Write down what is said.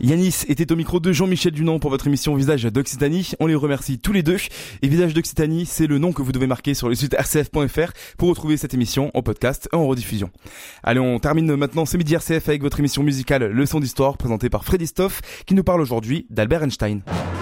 Yanis était au micro de Jean-Michel Dunant pour votre émission Visage d'Occitanie. On les remercie tous les deux. Et Visage d'Occitanie, c'est le nom que vous devez marquer sur le site rcf.fr pour retrouver cette émission en podcast et en rediffusion. Allez, on termine maintenant ce midi RCF avec votre émission musicale Leçon d'Histoire présentée par Freddy Stoff qui nous parle aujourd'hui d'Albert Einstein.